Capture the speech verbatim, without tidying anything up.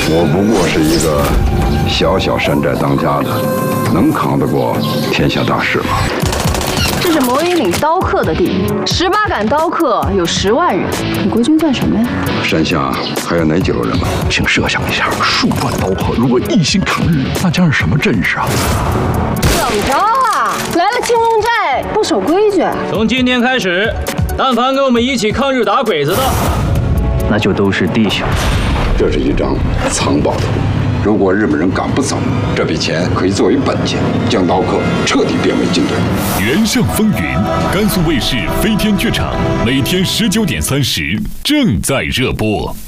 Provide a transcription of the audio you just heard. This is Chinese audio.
我不过是一个小小山寨当家的，能扛得过天下大势吗？ 这是魔云岭刀客的地，十八杆刀客有十万人，你国军算什么呀？ 山下还有哪几路人马？ 请设想一下，数万刀客如果一心抗日，那将是什么阵势啊？ 怎么着啊？来了青龙寨不守规矩？ 从今天开始，但凡跟我们一起抗日打鬼子的，那就都是弟兄。 这是一张藏宝图，如果日本人赶不走，这笔钱可以作为本钱，将刀客彻底变为军队。 原上风云，甘肃卫视飞天剧场，每天十九点三十正在热播。